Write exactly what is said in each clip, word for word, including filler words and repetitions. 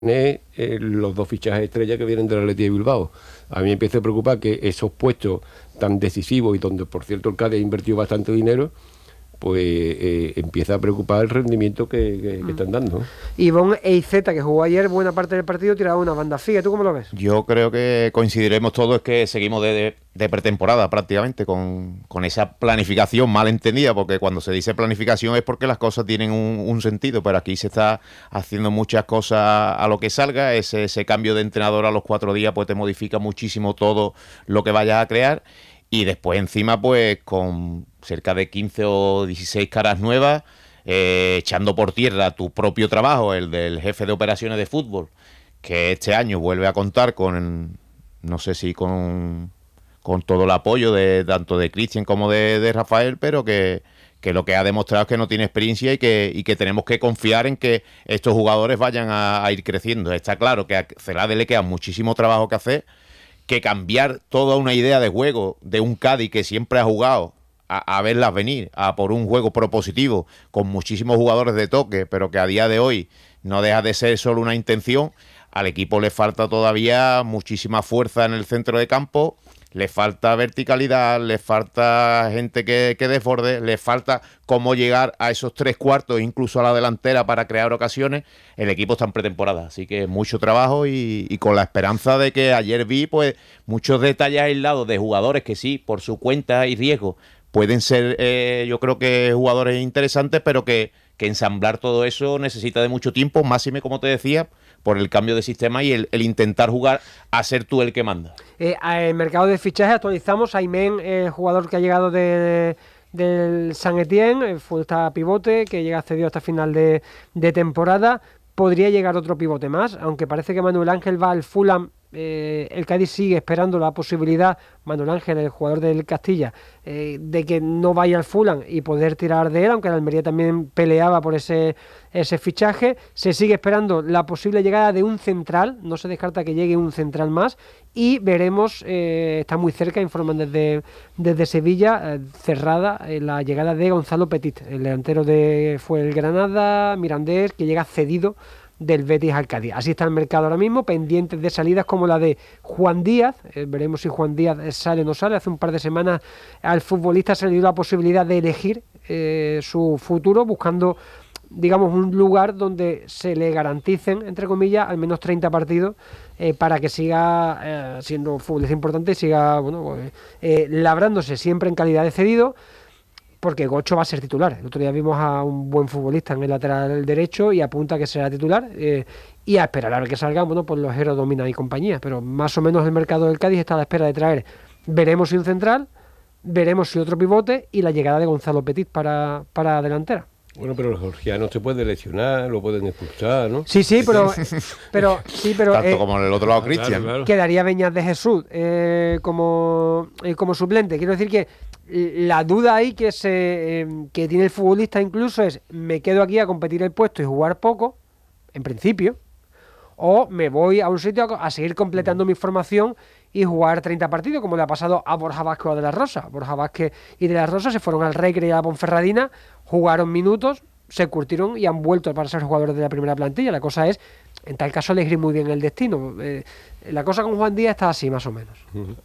eh, los dos fichajes estrellas que vienen del Athletic de Bilbao. A mí me empieza a preocupar que esos puestos tan decisivos y donde, por cierto, el Cádiz ha invertido bastante dinero, pues eh, empieza a preocupar el rendimiento que, que, que están dando. Ivonne Eizeta, que jugó ayer buena parte del partido, tiraba una banda fija. ¿Tú cómo lo ves? Yo creo que coincidiremos todos, es que seguimos de, de, de pretemporada prácticamente, con, con esa planificación mal entendida, porque cuando se dice planificación es porque las cosas tienen un, un sentido, pero aquí se está haciendo muchas cosas a lo que salga. Ese, ese cambio de entrenador a los cuatro días pues te modifica muchísimo todo lo que vayas a crear. Y después encima pues con cerca de quince o dieciséis caras nuevas, eh, echando por tierra tu propio trabajo, el del jefe de operaciones de fútbol, que este año vuelve a contar con, no sé si con, con todo el apoyo de tanto de Cristian como de, de Rafael, pero que, que lo que ha demostrado es que no tiene experiencia y que, y que tenemos que confiar en que estos jugadores vayan a, a ir creciendo. Está claro que a Celade le queda muchísimo trabajo que hacer, que cambiar toda una idea de juego de un Cádiz que siempre ha jugado a, a verlas venir, a por un juego propositivo con muchísimos jugadores de toque, pero que a día de hoy no deja de ser solo una intención. Al equipo le falta todavía muchísima fuerza en el centro de campo, le falta verticalidad, le falta gente que, que desborde, le falta cómo llegar a esos tres cuartos, incluso a la delantera para crear ocasiones. El equipo está en pretemporada, así que mucho trabajo y, y con la esperanza de que ayer vi pues muchos detalles aislados de jugadores que sí, por su cuenta y riesgo, pueden ser eh, yo creo que jugadores interesantes, pero que, que ensamblar todo eso necesita de mucho tiempo, máxime como te decía, por el cambio de sistema y el, el intentar jugar a ser tú el que manda. Eh, el mercado de fichajes actualizamos. Aymen, el jugador que ha llegado de, del San Etienne, fue esta pivote que llega cedido hasta final de, de temporada. Podría llegar otro pivote más, aunque parece que Manuel Ángel va al Fulham. Eh, el Cádiz sigue esperando la posibilidad, Manuel Ángel, el jugador del Castilla, eh, de que no vaya al Fulham y poder tirar de él, aunque el Almería también peleaba por ese, ese fichaje. Se sigue esperando la posible llegada de un central, no se descarta que llegue un central más, y veremos, eh, está muy cerca, informan desde, desde Sevilla, eh, cerrada eh, la llegada de Gonzalo Petit, el delantero de fue el Granada, Mirandés, que llega cedido del Betis al Cádiz. Así está el mercado ahora mismo, pendientes de salidas como la de Juan Díaz. Eh, veremos si Juan Díaz sale o no sale. Hace un par de semanas al futbolista se le dio la posibilidad de elegir eh, su futuro, buscando, digamos, un lugar donde se le garanticen, entre comillas, al menos treinta partidos eh, para que siga eh, siendo un futbolista importante y siga, bueno, pues, eh, labrándose siempre en calidad de cedido, porque Gocho va a ser titular. El otro día vimos a un buen futbolista en el lateral derecho y apunta que será titular, eh, y a esperar a ver que salgan, bueno, pues los Eros Domina y compañía, pero más o menos el mercado del Cádiz está a la espera de traer, veremos si un central, veremos si otro pivote y la llegada de Gonzalo Petit para, para delantera. Bueno, pero el georgiano se puede lesionar, lo pueden expulsar, ¿no? Sí, sí, pero... pero sí, pero tanto eh, como en el otro lado, Cristian. Claro, claro. Quedaría Beñat de Jesús eh, como, eh, como suplente. Quiero decir que la duda ahí que, se, eh, que tiene el futbolista incluso es: ¿me quedo aquí a competir el puesto y jugar poco, en principio? ¿O me voy a un sitio a, a seguir completando mi formación y jugar treinta partidos, como le ha pasado a Borja Vázquez o a De la Rosa? Borja Vázquez y De la Rosa se fueron al Recre y a la Ponferradina, jugaron minutos, se curtieron y han vuelto para ser jugadores de la primera plantilla. La cosa es, en tal caso, elegir muy bien el destino. Eh, la cosa con Juan Díaz está así, más o menos.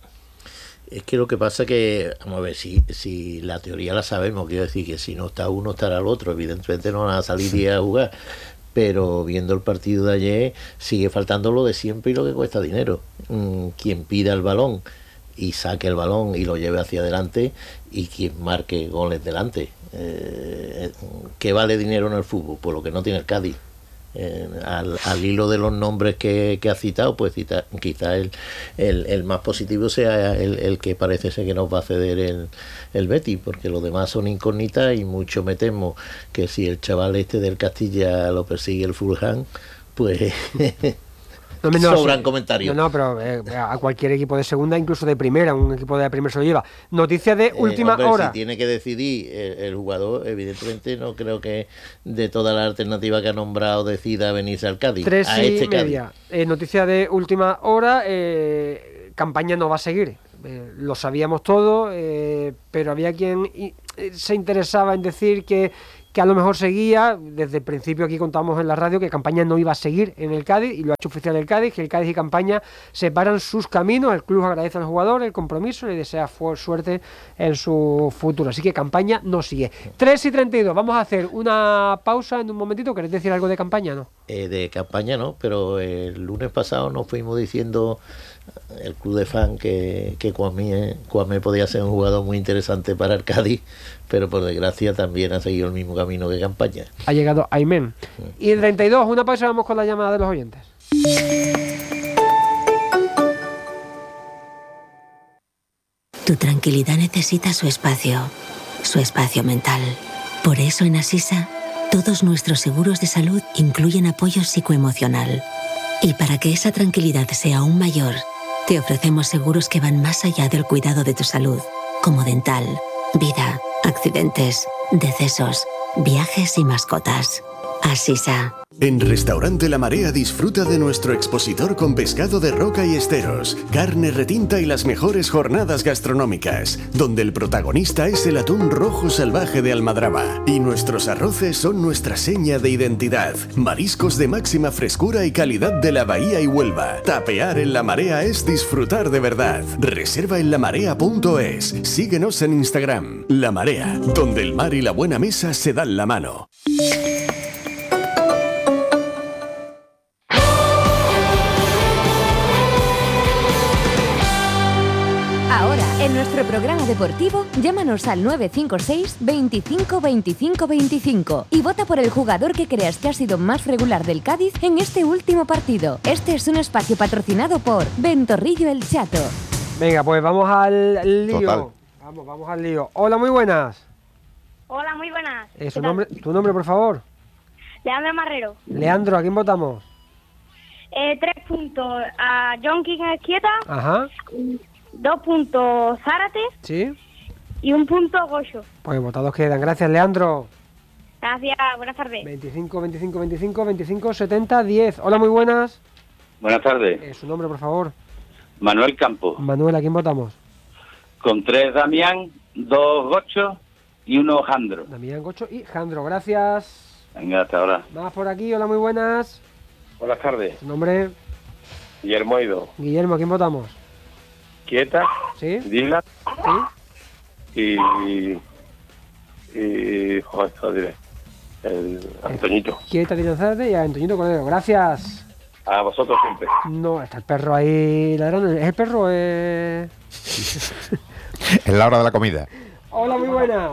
Es que lo que pasa es que, vamos a ver, si, si la teoría la sabemos, quiero decir que si no está uno, estará el otro. Evidentemente no van a salir y a jugar. Pero viendo el partido de ayer, sigue faltando lo de siempre y lo que cuesta dinero. Mm, quien pida el balón y saque el balón y lo lleve hacia adelante, y quien marque goles delante. Eh, ¿Qué vale dinero en el fútbol? Pues lo que no tiene el Cádiz. Eh, al, al hilo de los nombres que, que ha citado, pues cita, quizá el, el, el más positivo sea el, el que parece ser que nos va a ceder el, el Betis, porque los demás son incógnitas, y mucho me temo que si el chaval este del Castilla lo persigue el Fulham, pues No, no, sobran sí, comentarios. No, no, pero eh, a cualquier equipo de segunda, incluso de primera, un equipo de la primera se lo lleva. Noticia de última eh, hombre, hora. Si tiene que decidir el, el jugador, evidentemente no creo que de todas las alternativas que ha nombrado decida venirse al Cádiz. Tres a y este media. Eh, noticia de última hora. Eh, campaña no va a seguir. Eh, lo sabíamos todo, eh, pero había quien y, eh, se interesaba en decir que que a lo mejor seguía, desde el principio aquí contamos en la radio que Campaña no iba a seguir en el Cádiz, y lo ha hecho oficial el Cádiz, que el Cádiz y Campaña separan sus caminos. El club agradece al jugador el compromiso y le desea suerte en su futuro. Así que Campaña no sigue. tres y treinta y dos, vamos a hacer una pausa en un momentito. ¿Queréis decir algo de Campaña, no? Eh, de Campaña no, pero el lunes pasado nos fuimos diciendo el club de fan que, que Cuamé, Cuamé podía ser un jugador muy interesante para el Cádiz, pero por desgracia también ha seguido el mismo camino que Campaña. Ha llegado Aymen. Y en treinta y dos, una pausa, vamos con la llamada de los oyentes. Tu tranquilidad necesita su espacio, su espacio mental. Por eso en Asisa, todos nuestros seguros de salud incluyen apoyo psicoemocional. Y para que esa tranquilidad sea aún mayor, te ofrecemos seguros que van más allá del cuidado de tu salud, como dental, vida, accidentes, decesos, viajes y mascotas. Asisa. En Restaurante La Marea disfruta de nuestro expositor con pescado de roca y esteros, carne retinta y las mejores jornadas gastronómicas, donde el protagonista es el atún rojo salvaje de Almadraba. Y nuestros arroces son nuestra seña de identidad. Mariscos de máxima frescura y calidad de la Bahía y Huelva. Tapear en La Marea es disfrutar de verdad. Reserva en lamarea punto es. Síguenos en Instagram. La Marea, donde el mar y la buena mesa se dan la mano. En nuestro programa deportivo, llámanos al nueve cinco seis, veinticinco, veinticinco, veinticinco y vota por el jugador que creas que ha sido más regular del Cádiz en este último partido. Este es un espacio patrocinado por Ventorrillo El Chato. Venga, pues vamos al lío. Total. Vamos, vamos al lío. Hola, muy buenas. Hola, muy buenas. Eh, su nombre, ¿Tu nombre, por favor? Leandro Marrero. Leandro, ¿a quién votamos? Eh, tres puntos a John King Esquieta, Ajá, dos puntos Zárate sí. y un punto Goyo. Pues votados quedan. Gracias, Leandro. Gracias, buenas tardes. veinticinco, veinticinco, veinticinco, veinticinco, setenta, diez. Hola, muy buenas. Buenas tardes. Eh, su nombre, por favor. Manuel Campos. Manuel, ¿a quién votamos? Con tres Damián, dos Gocho y uno Jandro. Damián, Gocho y Jandro. Gracias. Venga, hasta ahora. Más por aquí. Hola, muy buenas. Buenas tardes. Su nombre. Guillermo Ido. Guillermo, ¿a quién votamos? Quieta. Sí. Dila. Sí. Y. Y. Joder, no diré. El Antoñito. Quieta, Dinazade y a Antoñito Cordero. Gracias. A vosotros siempre. No, está el perro ahí ladrando. ¿Es el perro? Eh... Es la hora de la comida. Hola, muy buenas.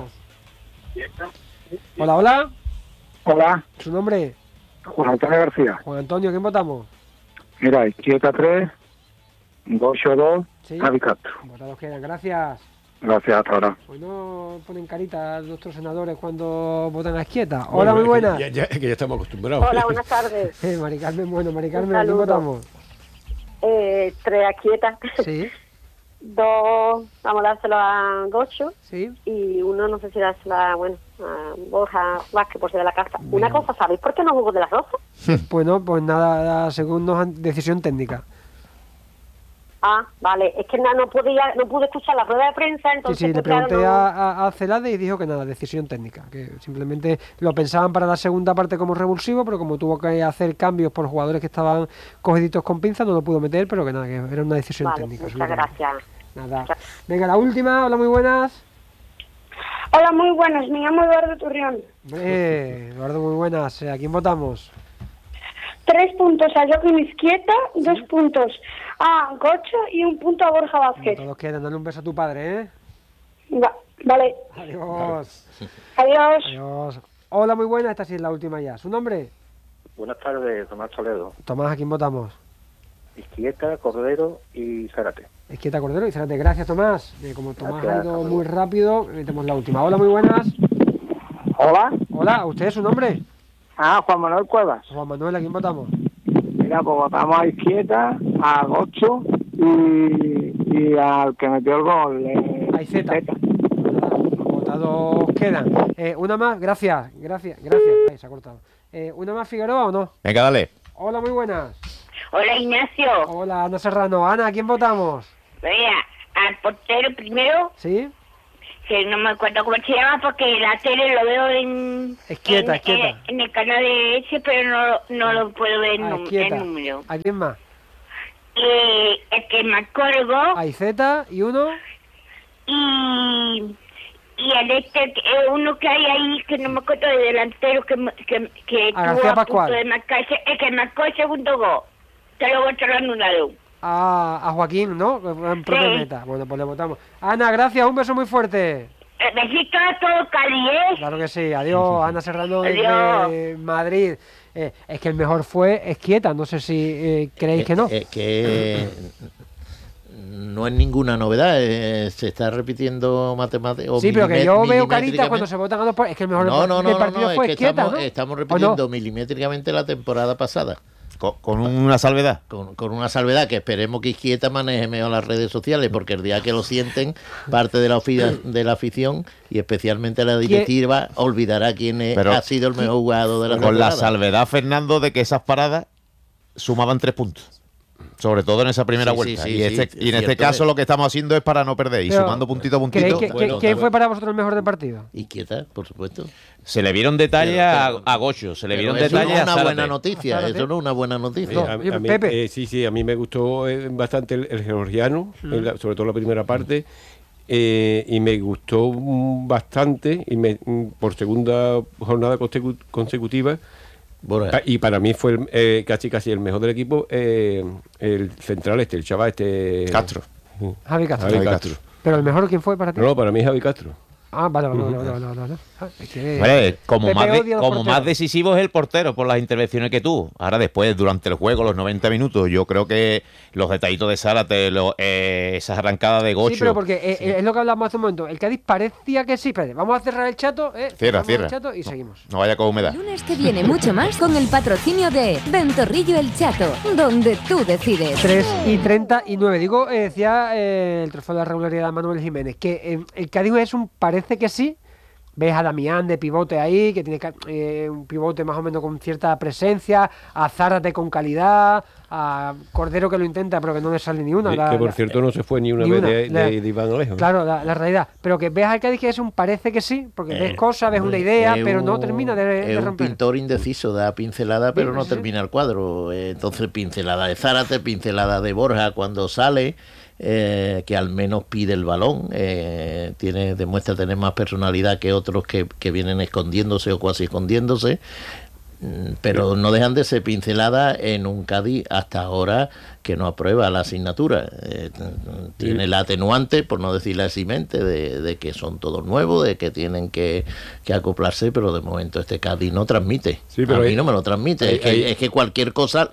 Hola, hola. Hola. ¿Su nombre? Juan Antonio García. Juan Antonio, ¿quién votamos? Mira, Izquieta tres, Gocho dos, Sí. Javi Castro. Votados quedan, gracias. Gracias, hasta ahora. Hoy no ponen carita nuestros senadores cuando votan a Izquieta. Hola, bueno, muy buenas. Ya, ya, es que ya estamos acostumbrados. Hola, buenas tardes. Eh, Mari Carmen, bueno, Mari Carmen, ¿a quién votamos? Eh, tres a Quieta. Sí. Dos, vamos a dárselo a Gocho. Sí. Y uno, no sé si dárselo a, bueno, a Borja Vázquez por ser de la casa. Bien. Una cosa, ¿sabéis por qué no jugó de las Rozas? Pues no, pues nada, según nos han, decisión técnica. Ah, vale. Es que no, no, pude, ya, no pude escuchar la rueda de prensa, entonces... Sí, sí, pues, le pregunté claro, no... a, a Celade y dijo que nada, decisión técnica, que simplemente lo pensaban para la segunda parte como revulsivo, pero como tuvo que hacer cambios por jugadores que estaban cogiditos con pinzas, no lo pudo meter, pero que nada, que era una decisión vale, técnica. Muchas gracias. Nada. Venga, la última, hola, muy buenas. Hola, muy buenas, me llamo Eduardo Turrión. Eh, Eduardo, muy buenas. ¿A quién votamos? Tres puntos a Joaquín Izquieta, ¿sí? Dos puntos a Gocho y un punto a Borja Vázquez. Todos quedan, dale un beso a tu padre, ¿eh? Va, vale. Adiós. Adiós. Adiós. Hola, muy buenas, esta sí es la última ya. ¿Su nombre? Buenas tardes, Tomás Toledo. Tomás, ¿a quién votamos? Izquieta, Cordero y Zárate. Izquieta, Cordero y Zárate. Gracias, Tomás. Eh, como Tomás Gracias, ha ido muy rápido, metemos la última. Hola, muy buenas. Hola. Hola, ¿usted es su nombre? Ah, Juan Manuel Cuevas. Juan Manuel, ¿a quién votamos? Mira, pues votamos a Izquieta, a Gocho y, y al que metió el gol. Eh, a Izeta. Votados quedan. Eh, una más, gracias, gracias, gracias. Ahí se ha cortado. Eh, ¿Una más, Figueroa o no? Venga, dale. Hola, muy buenas. Hola, Ignacio. Hola, Ana Serrano. Ana, ¿a quién votamos? Venga, al portero primero. ¿Sí? que no me acuerdo cómo se llama porque la tele lo veo en... Esquieta, en, Esquieta. En, en el canal de ese, pero no, no lo puedo ver en Ah, num- Esquieta. en número. ¿A quién más? Y el que me acuerdo... A Iceta y uno. Y... Y el este, eh, uno que hay ahí, que no me acuerdo de delantero, que, me- que, que A tuvo García a Pascual. punto de marcarse, el que marcó el segundo gol. Te lo voy a traer anulado. A, a Joaquín, ¿no? En propia Sí. meta. Bueno, pues le votamos. Ana, gracias, un beso muy fuerte. Eh, Besito a todo Cali, ¿eh? Claro que sí, adiós, Ana Serrano desde Adiós. Madrid. Eh, es que el mejor fue Esquieta, no sé si eh, creéis que no. Es que no es ninguna novedad, eh, se está repitiendo matemáticas. Sí, pero que yo veo caritas cuando se votan a dos por... Es que el mejor No, no, no, del no, partido no, fue es que Esquieta, estamos, ¿no? estamos ¿O repitiendo no? milimétricamente la temporada pasada. Con, con una salvedad. Con, con una salvedad que esperemos que Izquieta maneje mejor las redes sociales, porque el día que lo sienten, parte de la, ofi- de la afición y especialmente la directiva olvidará quién es- Pero ha sido el mejor jugador de la Con la temporada. salvedad, Fernando, de que esas paradas sumaban tres puntos. Sobre todo en esa primera Sí, vuelta. sí, sí, y, este- sí, y en este cierto caso es. lo que estamos haciendo es para no perder. Y Pero, sumando puntito a ¿Creéis puntito. que, que- bueno, quién fue para vosotros el mejor del partido? Izquieta, por supuesto. Se le vieron detalles a, a Gocho, se le Pero vieron eso no detalles es a una Zárate. buena noticia, Zárate. eso no es una buena noticia. Eh, a- a mí, eh, sí, sí, a mí me gustó eh, bastante el, el georgiano, Mm. en la- sobre todo la primera parte, eh, y me gustó mm, bastante, y me, mm, por segunda jornada consecu- consecutiva, pa- y para mí fue el, eh, casi casi el mejor del equipo, eh, el central este, el chaval este... Castro. Sí. Javi Castro. Javi Castro. Pero el mejor, ¿quién fue para ti? No, para mí es Javi Castro. Ah, vale, vale, vale, vale, vale, vale. Ah, es que- Hombre, como Pepe más, de- odia a los como porteros. más decisivo es el portero por las intervenciones que tuvo. Ahora después, durante el juego, los noventa minutos, yo creo que los detallitos de Zárate, lo- eh, esas arrancadas de Gocho... Sí, pero porque eh, eh, es lo que hablamos hace un momento. El Cádiz parecía que sí. Espérate, vamos a cerrar el chato. Eh, Cierra, cerramos cierra. el chato y seguimos. No vaya con humedad. Lunes que viene mucho más con el patrocinio de Ventorrillo El Chato, donde tú decides. tres y treinta y nueve. Digo, eh, decía eh, el trofeo de la regularidad de Manuel Jiménez, que eh, el Cádiz es un parece que sí. Ves a Damián de pivote ahí, que tiene ca- eh, un pivote más o menos con cierta presencia, a Zárate con calidad, a Cordero que lo intenta pero que no le sale ni una. Que, la- que por la- cierto no se fue ni una ni vez una. de, La- de- de Iván Alejo. Claro, la, la realidad. Pero que ves al Cádiz que es un parece que sí, porque ves cosas, ves una idea, Es pero no un- termina de, de Es un romper. pintor indeciso, da pincelada, pero Sí, no sí. termina el cuadro. Eh, Entonces, pincelada de Zárate, pincelada de Borja cuando sale, eh, que al menos pide el balón, eh, tiene demuestra tener más personalidad que otros que, que vienen escondiéndose o casi escondiéndose. Mm, Pero no dejan de ser pinceladas en un Cádiz hasta ahora que no aprueba la asignatura. Eh, t- t- tiene la atenuante, por no decir la eximente, de, de que son todos nuevos, de que tienen que, que acoplarse, pero de momento este Cádiz no transmite. Sí, pero a mí hay- no me lo transmite. hay- es, que, hay- es que cualquier cosa,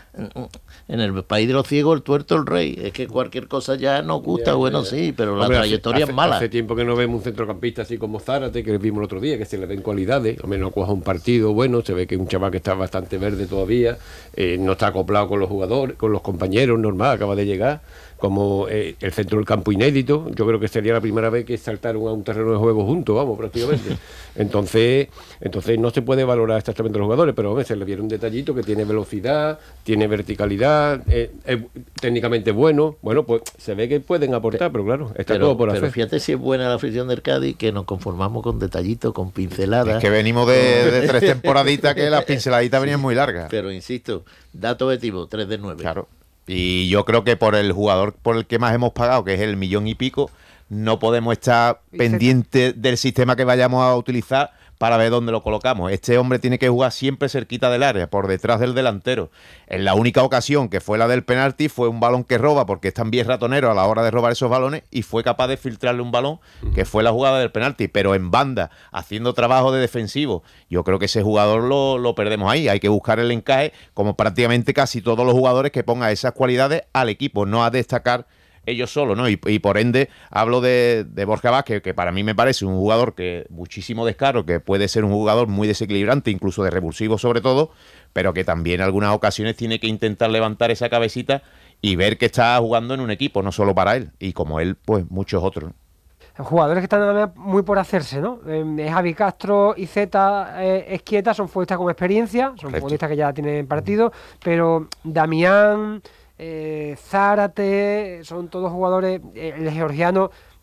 en el país de los ciegos, el tuerto el rey. Es que cualquier cosa ya nos gusta, Ya, bueno, ya. sí, pero la Hombre, hace- trayectoria hace, es mala. Hace tiempo que no vemos un centrocampista así como Zárate, que vimos el otro día, que se le ven cualidades. Al menos coja un partido bueno, se ve que es un chaval que está bastante verde todavía, eh, no está acoplado con los jugadores, con los compañeros, normal, acaba de llegar. Como eh, el centro del campo inédito, yo creo que sería la primera vez que saltaron a un terreno de juego juntos, vamos, prácticamente. Entonces, entonces no se puede valorar exactamente los jugadores, pero hombre, se le vieron un detallito que tiene velocidad, tiene verticalidad, eh, es técnicamente bueno. Bueno, pues se ve que pueden aportar, pero claro, está Pero, todo por pero hacer. fíjate si es buena la afición del Cádiz, que nos conformamos con detallitos, con pinceladas. Es que venimos de, de tres temporaditas que las pinceladitas venían muy largas. Pero insisto, dato objetivo, tres de nueve. Claro. Y yo creo que por el jugador por el que más hemos pagado, que es el millón y pico, no podemos estar pendientes del sistema que vayamos a utilizar para ver dónde lo colocamos. Este hombre tiene que jugar siempre cerquita del área, por detrás del delantero. En la única ocasión, que fue la del penalti, fue un balón que roba, porque es también ratonero a la hora de robar esos balones, y fue capaz de filtrarle un balón, que fue la jugada del penalti, pero en banda, haciendo trabajo de defensivo. Yo creo que ese jugador lo, lo perdemos ahí. Hay que buscar el encaje, como prácticamente casi todos los jugadores que pongan esas cualidades al equipo, no a destacar ellos solos, ¿no? Y, y por ende hablo de, de Borja Vázquez, que para mí me parece un jugador que muchísimo descaro, que puede ser un jugador muy desequilibrante, incluso de revulsivo sobre todo, pero que también en algunas ocasiones tiene que intentar levantar esa cabecita y ver que está jugando en un equipo, no solo para él, y como él, pues muchos otros, ¿no? Jugadores que están además muy por hacerse, ¿no? Eh, Javi Castro y Zeta eh, Esquieta son futbolistas con experiencia, son Correcto. futbolistas que ya tienen partido, pero Damián, eh, Zárate, son todos jugadores, eh, el georgiano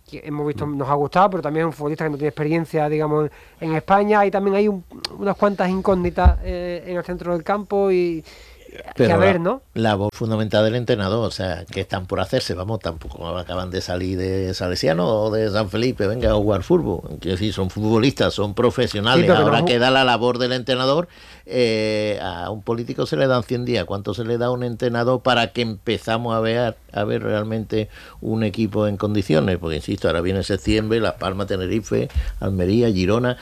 que hemos visto, nos ha gustado, pero también es un futbolista que no tiene experiencia, digamos, en España, y también hay un, unas cuantas incógnitas eh, en el centro del campo y Pero que a ver, la, ¿no? La voz fundamental del entrenador, o sea, que están por hacerse, vamos, tampoco acaban de salir de Salesiano o de San Felipe, venga a jugar fútbol. Quiero decir, son futbolistas, son profesionales. Sí, ahora no... queda la labor del entrenador. Eh, a un político se le dan cien días. ¿Cuánto se le da a un entrenador para que empezamos a ver, a ver realmente un equipo en condiciones? Porque, insisto, ahora viene septiembre, Las Palmas, Tenerife, Almería, Girona,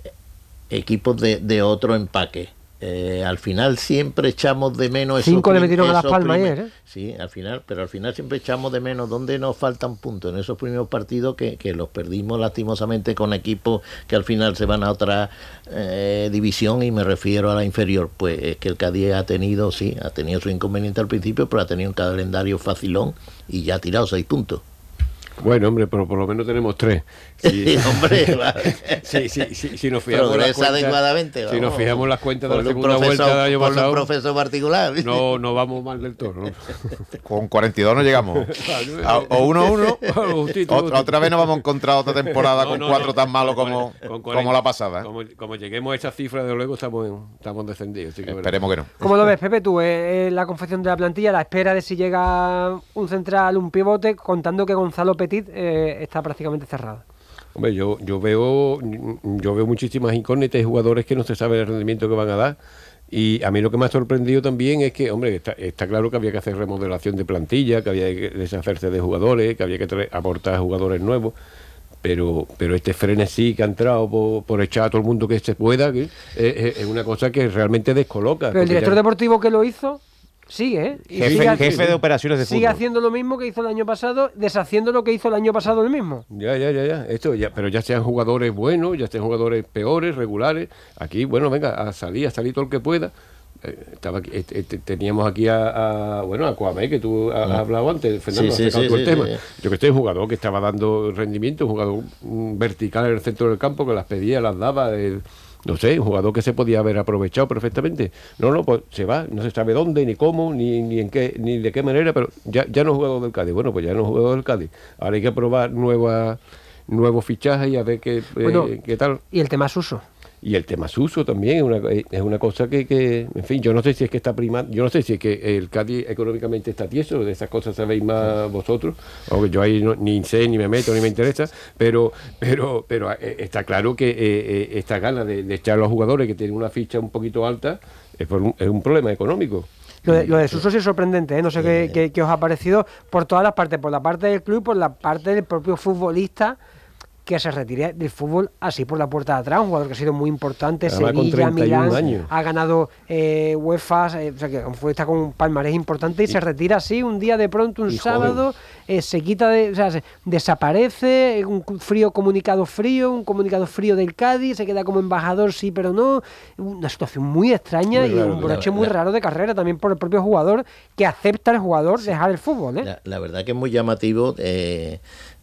equipos de, de otro empaque. Eh, al final siempre echamos de menos esos cinco le metieron a Las Palmas primer... ayer, ¿eh? Sí, al final, pero al final siempre echamos de menos dónde nos faltan puntos en esos primeros partidos que, que los perdimos lastimosamente con equipos que al final se van a otra eh, división, y me refiero a la inferior. Pues es que el Cádiz ha tenido, sí, ha tenido su inconveniente al principio, pero ha tenido un calendario facilón y ya ha tirado seis puntos. Bueno, hombre, pero por lo menos tenemos tres. Si, hombre, vale. sí, sí, sí, si nos fijamos Progresa las cuentas, adecuadamente. Si nos fijamos las cuentas de la segunda profesor, vuelta del año pasado, un profesor particular. No, no vamos mal del todo, ¿no? Con cuarenta y dos no llegamos. A, o uno a uno. Otra, otra vez nos vamos a encontrar otra temporada no, con no, cuatro no, tan malos como, con cuarenta, como la pasada. Como, como lleguemos a esa cifra, de luego estamos, estamos descendidos. Sí que Esperemos que no. ¿Cómo lo ves, Pepe, tú? Eh, la confección de la plantilla, la espera de si llega un central, un pivote, contando que Gonzalo Petit eh, está prácticamente cerrado. Hombre, yo, yo veo yo veo muchísimas incógnitas y jugadores que no se sabe el rendimiento que van a dar. Y a mí lo que me ha sorprendido también es que, hombre, está, está claro que había que hacer remodelación de plantilla, que había que deshacerse de jugadores, que había que traer, aportar jugadores nuevos, pero pero este frenesí que ha entrado por, por echar a todo el mundo que se pueda, que es, es una cosa que realmente descoloca. Pero el director ya... deportivo que lo hizo sigue, ¿eh? Y jefe, sigue, jefe de operaciones de fútbol. Sigue haciendo lo mismo que hizo el año pasado, deshaciendo lo que hizo el año pasado el mismo. Ya, ya, ya, ya. Esto ya, pero ya sean jugadores buenos, ya sean jugadores peores, regulares. Aquí, bueno, venga, a salir, a salir todo el que pueda. Eh, estaba aquí, eh, eh, teníamos aquí a, a bueno a Cuamé, que tú has ah. hablado antes, Fernando, sí, has sí, sacado sí, el sí, tema. sí. Yo que estoy un jugador que estaba dando rendimiento, un jugador un vertical en el centro del campo, que las pedía, las daba, eh, no sé, un jugador que se podía haber aprovechado perfectamente. No, no, pues se va, no se sabe dónde, ni cómo, ni, ni en qué, ni de qué manera, pero ya, ya no es jugador del Cádiz. Bueno, pues ya no es jugador del Cádiz. Ahora hay que probar nuevas nuevos fichajes y a ver qué, bueno, eh, qué tal. Y el tema Suso. Y el tema Suso también es una, es una cosa que, que, en fin, yo no sé si es que está primando, yo no sé si es que el Cádiz económicamente está tieso, de esas cosas sabéis más vosotros, aunque yo ahí no, ni sé, ni me meto, ni me interesa, pero pero pero está claro que eh, esta gana de, de echar a los jugadores que tienen una ficha un poquito alta es, por un, es un problema económico. Lo de, lo de Suso sí es sorprendente, ¿eh? No sé eh, qué, qué, qué os ha parecido por todas las partes, por la parte del club, por la parte del propio futbolista, que se retire del fútbol así por la puerta de atrás, un jugador que ha sido muy importante. Además, Sevilla, Milán, años. ha ganado eh, UEFA, eh, o sea que un futbolista con un palmarés importante y, y se retira así un día de pronto, un sábado, eh, se quita, de, o sea, se desaparece, un frío comunicado frío, un comunicado frío del Cádiz, se queda como embajador, sí, pero no, una situación muy extraña muy y raro, un broche la, muy la, raro de carrera también por el propio jugador, que acepta el jugador dejar el fútbol, ¿eh? La, la verdad que es muy llamativo eh,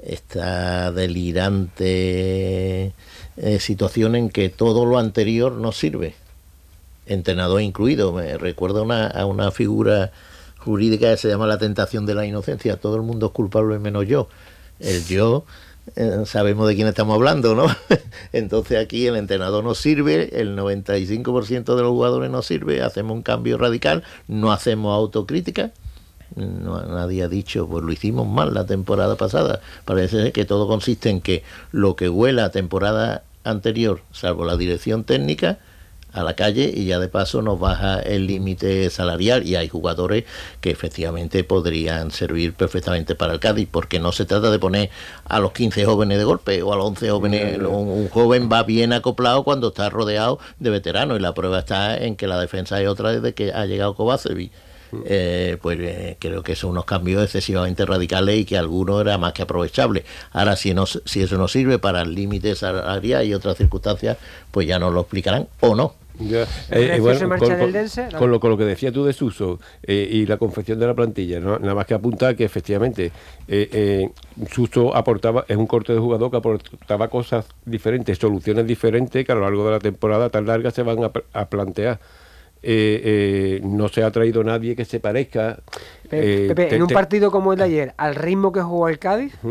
esta delirante eh, situación en que todo lo anterior no sirve, entrenador incluido. Me recuerda una, a una figura jurídica que se llama la tentación de la inocencia. Todo el mundo es culpable menos yo. El yo, eh, sabemos de quién estamos hablando, ¿no? Entonces aquí el entrenador no sirve, el noventa y cinco por ciento de los jugadores no sirve, hacemos un cambio radical, no hacemos autocrítica. No, nadie ha dicho, pues lo hicimos mal la temporada pasada. Parece que todo consiste en que lo que huela a temporada anterior, salvo la dirección técnica, a la calle, y ya de paso nos baja el límite salarial, y hay jugadores que efectivamente podrían servir perfectamente para el Cádiz, porque no se trata de poner a los quince jóvenes de golpe o a los once jóvenes. Un, un joven va bien acoplado cuando está rodeado de veteranos, y la prueba está en que la defensa es otra desde que ha llegado Kovacevic. Eh, pues eh, creo que son unos cambios excesivamente radicales y que alguno era más que aprovechable. Ahora, si no, si eso no sirve para el límite salarial y otras circunstancias, pues ya nos lo explicarán o no. Ya, eh, eh, bueno, con, con, con, lo, con lo que decía tú de Suso eh, y la confección de la plantilla, ¿no? Nada más que apuntar que efectivamente eh, eh, Suso aportaba, es un corte de jugador que aportaba cosas diferentes, soluciones diferentes que a lo largo de la temporada tan larga se van a, a plantear. Eh, eh, no se ha traído nadie que se parezca. Pepe, eh, Pepe te, en un te... partido como el de ayer, al ritmo que jugó el Cádiz,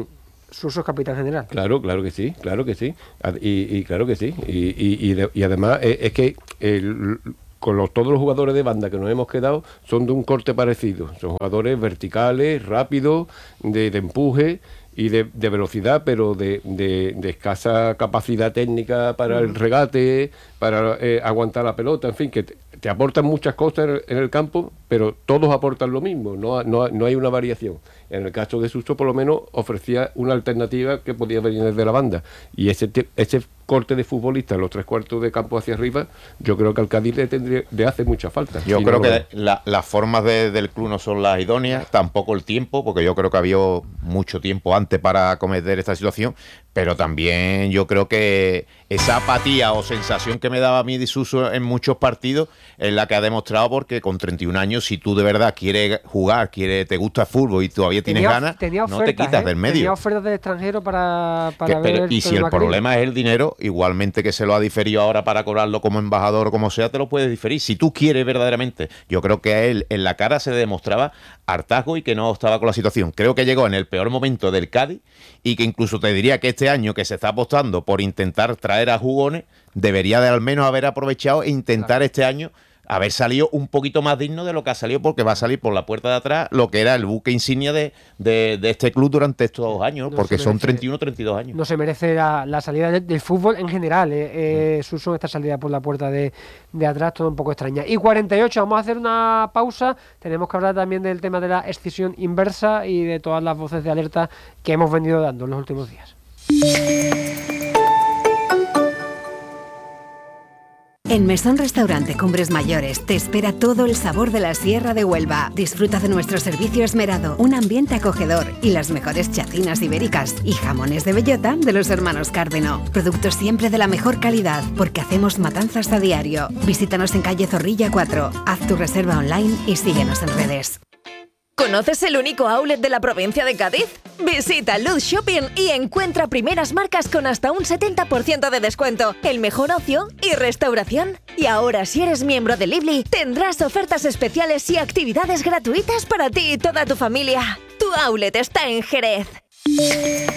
Suso es capitán general. Claro, claro que sí, claro que sí. Y, y claro que sí. Y, y, y, de, y además es, es que el, con los, todos los jugadores de banda que nos hemos quedado son de un corte parecido. Son jugadores verticales, rápidos, de, de empuje y de, de velocidad, pero de, de, de escasa capacidad técnica para el regate, para eh, aguantar la pelota, en fin, que te, te aportan muchas cosas en el, en el campo, pero todos aportan lo mismo, no, no, no hay una variación. En el caso de Suso, por lo menos, ofrecía una alternativa que podía venir desde la banda, y ese, ese corte de futbolista en los tres cuartos de campo hacia arriba, yo creo que al Cádiz le, tendría, le hace mucha falta. Yo si creo no, que la, las formas de, del club no son las idóneas, tampoco el tiempo, porque yo creo que había mucho tiempo antes para acometer esta situación, pero también yo creo que esa apatía o sensación que me daba a mí de Suso en muchos partidos es la que ha demostrado, porque con treinta y un años, si tú de verdad quieres jugar, quieres, te gusta el fútbol y todavía tienes tenía, ganas, tenía ofertas, no te quitas ¿eh? del medio. Tenía ofertas del extranjero para, para que, ver pero, el y si el Maccabi. problema es el dinero, igualmente que se lo ha diferido ahora para cobrarlo como embajador o como sea, te lo puedes diferir. Si tú quieres verdaderamente, yo creo que a él en la cara se le demostraba hartazgo y que no estaba con la situación. Creo que llegó en el peor momento del Cádiz y que incluso te diría que este año que se está apostando por intentar traer a jugones, debería de al menos haber aprovechado e intentar claro. este año haber salido un poquito más digno de lo que ha salido, porque va a salir por la puerta de atrás lo que era el buque insignia de, de, de este club durante estos dos años, no porque son treinta y uno, treinta y dos años. No se merece la, la salida de, del fútbol en general, eh, eh, Suso, esta salida por la puerta de, de atrás, todo un poco extraña. Y cuarenta y ocho, vamos a hacer una pausa, tenemos que hablar también del tema de la escisión inversa y de todas las voces de alerta que hemos venido dando en los últimos días. En Mesón Restaurante Cumbres Mayores te espera todo el sabor de la Sierra de Huelva. Disfruta de nuestro servicio esmerado, un ambiente acogedor y las mejores chacinas ibéricas y jamones de bellota de los hermanos Cárdeno. Productos siempre de la mejor calidad, porque hacemos matanzas a diario. Visítanos en calle Zorrilla cuatro, haz tu reserva online y síguenos en redes. ¿Conoces el único outlet de la provincia de Cádiz? Visita Luz Shopping y encuentra primeras marcas con hasta un setenta por ciento de descuento, el mejor ocio y restauración. Y ahora, si eres miembro de Lively, tendrás ofertas especiales y actividades gratuitas para ti y toda tu familia. Tu outlet está en Jerez.